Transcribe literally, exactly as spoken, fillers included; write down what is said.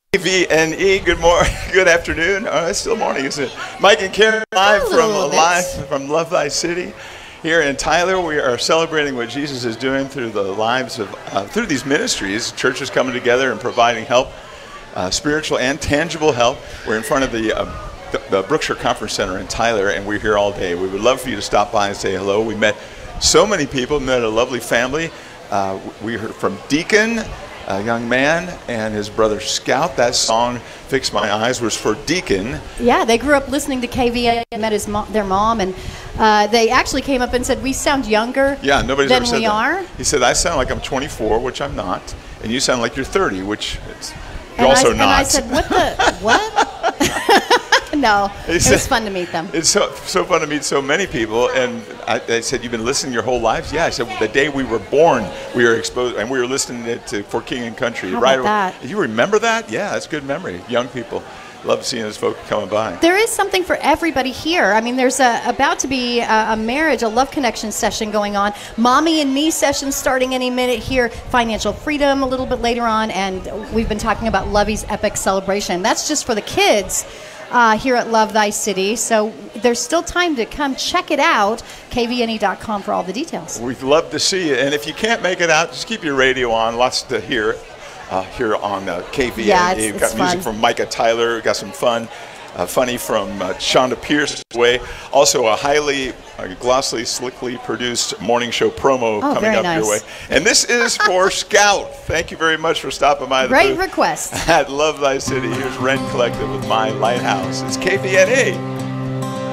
K V N E, good morning, good afternoon. Oh, it's still morning, isn't it? Mike and Karen live from live from Love Thy City here in Tyler. We are celebrating what Jesus is doing through the lives of uh, through these ministries, churches coming together and providing help, uh, spiritual and tangible help. We're in front of the, uh, the the Brookshire Conference Center in Tyler, and we're here all day. We would love for you to stop by and say hello. We met so many people, met a lovely family. Uh, we heard from Deacon, a young man, and his brother Scout. That song, Fix My Eyes, was for Deacon. Yeah, they grew up listening to K V N, met his mo- their mom, and uh, they actually came up and said, we sound younger yeah, nobody's than ever said we that. are. He said, I sound like I'm twenty-four, which I'm not, and you sound like you're thirty, which it's, you're and also I, not. And I said, what the, what? No, it said, was fun to meet them. It's so, so fun to meet so many people. And I, I said, you've been listening your whole lives? Yeah. I said, well, the day we were born, we were exposed, and we were listening to For King and Country. How right about that? You remember that? Yeah, that's good memory. Young people love seeing those folks coming by. There is something for everybody here. I mean, there's a, about to be a, a marriage, a love connection session going on. Mommy and me session starting any minute here. Financial freedom a little bit later on. And we've been talking about Lovey's Epic Celebration. That's just for the kids. Uh, here at Love Thy City. So there's still time to come check it out. K V N E dot com for all the details. We'd love to see you. And if you can't make it out, just keep your radio on. Lots to hear uh, here on uh, K V N E. Yeah, it's, We've it's got music fun. from Micah Tyler. We've got some fun, uh, funny from uh, Shonda Pierce's way. Also a highly uh, glossily, slickly produced morning show promo Oh, coming very up nice. your way. And this is for Scout. Thank you very much for stopping by the Great booth request. at Love Thy City. Here's Rent Collective with My Lighthouse. It's K V N E.